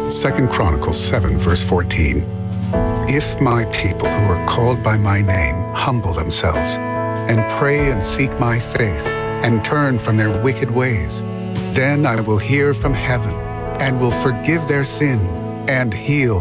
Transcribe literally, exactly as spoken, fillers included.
Second Chronicles seven, verse fourteen. If my people who are called by my name humble themselves and pray and seek my face and turn from their wicked ways, then I will hear from heaven and will forgive their sin and heal